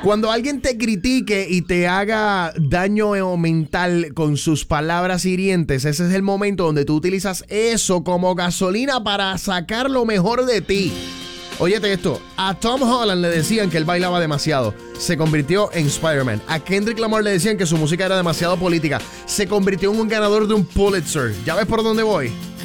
Cuando alguien te critique y te haga daño mental con sus palabras hirientes, ese es el momento donde tú utilizas eso como gasolina para sacar lo mejor de ti. Óyete esto, a Tom Holland le decían que él bailaba demasiado, se convirtió en Spider-Man. A Kendrick Lamar le decían que su música era demasiado política, se convirtió en un ganador de un Pulitzer. ¿Ya ves por dónde voy?